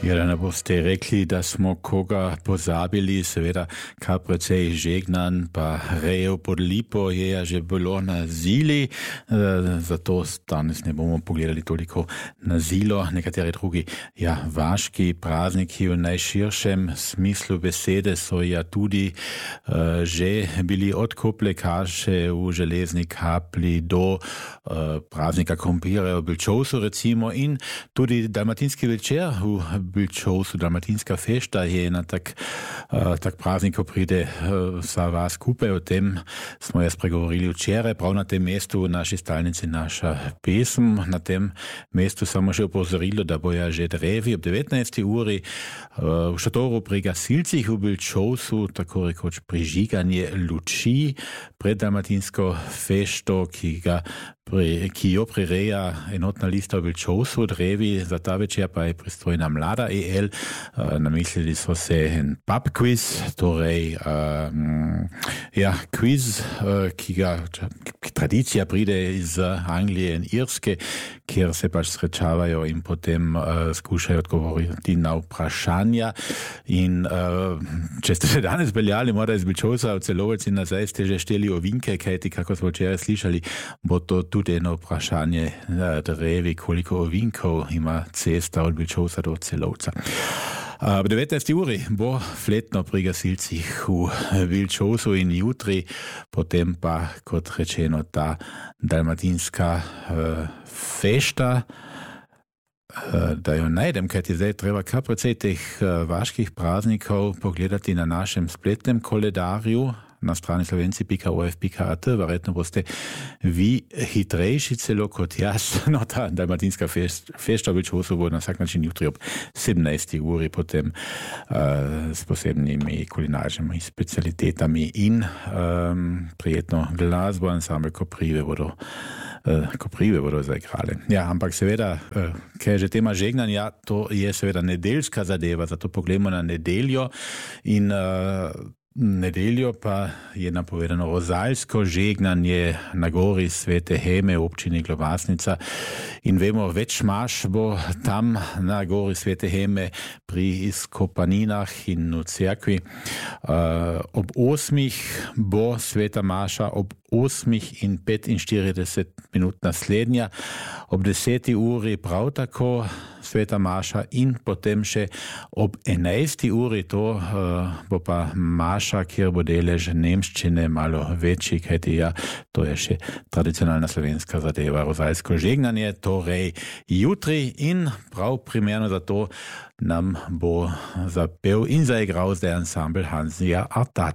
Ja, da ne boste rekli, da smo koga pozabili, seveda kar precej žegnan, pa rejev pod lipo je ja že bilo na zili, zato danes ne bomo pogledali toliko na zilo, nekateri drugi vaški prazniki v najširšem smislu besede so ja tudi že bili od kople kaše v železni kapli do praznika krompirja v Bilčovsu recimo in tudi dalmatinski večer v Bilčovsu, dalmatinska fešta je na tak praznik, ko pride vsa vas skupaj. O tem smo jaz pregovorili včeraj, prav na tem mestu v naši stalnici naša pesem. Na tem mestu samo še upozorilo, da boja že drevi ob 19. uri v šatoru pri gasilcih v Bilčovsu, tako rekoč prižiganje luči pred dalmatinsko fešto, ki jo prireja enotna lista v Bilčovsu. Drevi za ta večer pa je pristojna Mlada EL. Namislili so se en pub quiz, torej quiz, ki tradicija pride iz Anglije in Irske, kjer se pač srečavajo in potem skušajo odgovoriti na vprašanja. In če ste se danes beljali, morda iz Bilčovca v Celovec in nazaj ste že šteli ovinke, kajti kako smo včeraj slišali, bo to tudi eno vprašanje drevi, koliko ovinkov ima cesta od Bilčovca do Celovca. Ob 19. uri bo fletno pri gasilcih v Bilčovsu in jutri, potem pa, kot rečeno, ta dalmatinska fešta, da jo najdem, kajti zdaj treba kar precej teh vaških praznikov pogledati na našem spletnem koledarju, na strani slovenci.orf.at, verjetno boste vi hitrejši celo kot jaz. No, ta dalmatinska fešta v Bilčovsu bo na vsak način jutri ob 17. uri, potem s posebnimi kulinaričnimi specialitetami in prijetno glasbo, ansambel Koprive bodo zaigrali. Ja, ampak seveda, kaj je že tema žegnanja, to je seveda nedeljska zadeva, zato pogledamo na nedeljo in nedeljo pa je napovedano rozalsko žegnanje na gori Svete Heme v občini Globasnica in vemo, več maš bo tam na gori Svete Heme pri izkopaninah in v cerkvi. Ob 8 bo sveta maša, ob 8:45 naslednja, ob 10. uri prav tako sveta maša in potem še ob 11. uri, to bo pa maša, kjer bo delež nemščine malo večji, kajti to je še tradicionalna slovenska zadeva, rozalsko žegnanje, torej jutri in prav primerno za to nam bo zapel in zaigral zdaj ansambel Hanzija Artat.